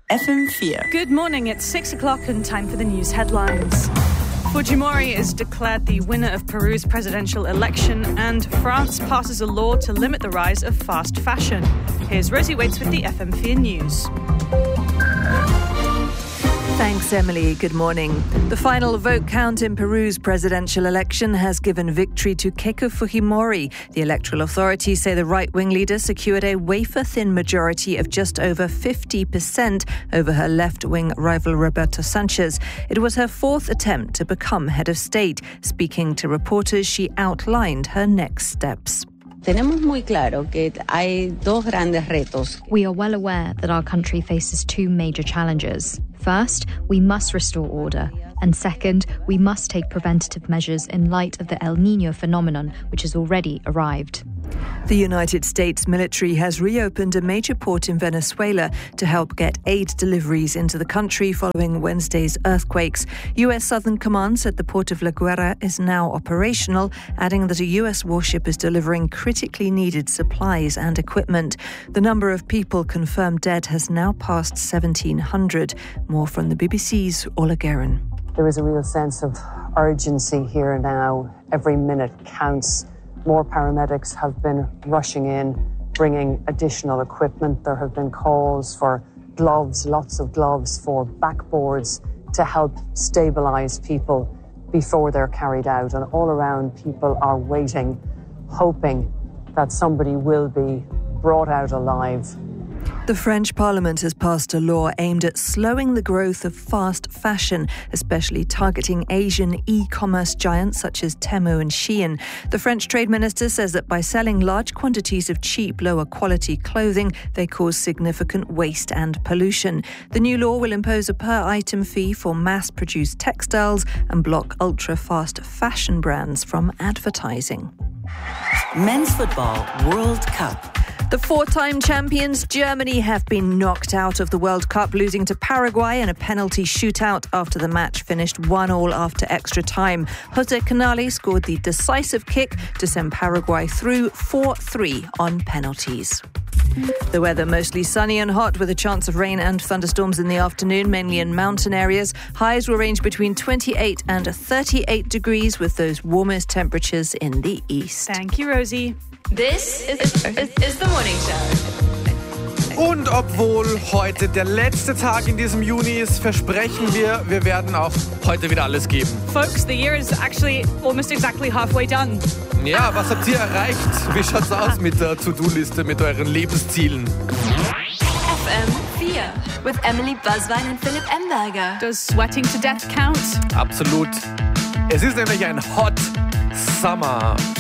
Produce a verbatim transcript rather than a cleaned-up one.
F M four. Good morning, it's six o'clock and time for the news headlines. Fujimori is declared the winner of Peru's presidential election, and France passes a law to limit the rise of fast fashion. Here's Rosie Waits with the F M four News. Thanks, Emily. Good morning. The final vote count in Peru's presidential election has given victory to Keiko Fujimori. The electoral authorities say the right-wing leader secured a wafer-thin majority of just over fifty percent over her left-wing rival Roberto Sanchez. It was her fourth attempt to become head of state. Speaking to reporters, she outlined her next steps. Tenemos muy claro que hay dos grandes retos. We are well aware that our country faces two major challenges. First, we must restore order. And second, we must take preventative measures in light of the El Niño phenomenon, which has already arrived. The United States military has reopened a major port in Venezuela to help get aid deliveries into the country following Wednesday's earthquakes. U S Southern Command said the port of La Guaira is now operational, adding that a U S warship is delivering critically needed supplies and equipment. The number of people confirmed dead has now passed seventeen hundred. More from the B B C's Ola Guerin. There is a real sense of urgency here now. Every minute counts. More paramedics have been rushing in, bringing additional equipment. There have been calls for gloves, lots of gloves, for backboards to help stabilise people before they're carried out. And all around, people are waiting, hoping that somebody will be brought out alive. The French Parliament has passed a law aimed at slowing the growth of fast fashion, especially targeting Asian e-commerce giants such as Temu and Shein. The French Trade Minister says that by selling large quantities of cheap, lower-quality clothing, they cause significant waste and pollution. The new law will impose a per-item fee for mass-produced textiles and block ultra-fast fashion brands from advertising. Men's Football World Cup. The four-time champions Germany have been knocked out of the World Cup, losing to Paraguay in a penalty shootout after the match finished one all after extra time. Jose Canale scored the decisive kick to send Paraguay through four three on penalties. The weather mostly sunny and hot with a chance of rain and thunderstorms in the afternoon, mainly in mountain areas. Highs will range between twenty-eight and thirty-eight degrees with those warmest temperatures in the east. Thank you, Rosie. This is, is, is the morning show. Und obwohl heute der letzte Tag in diesem Juni ist, versprechen wir, wir werden auch heute wieder alles geben. Folks, the year is actually almost exactly halfway done. Ja, was habt ihr erreicht? Wie schaut's aus mit der To-Do-Liste, mit euren Lebenszielen? F M four with Emily Buzzwine and Philipp Emberger. Does sweating to death count? Absolut. Es ist nämlich ein Hot Summer.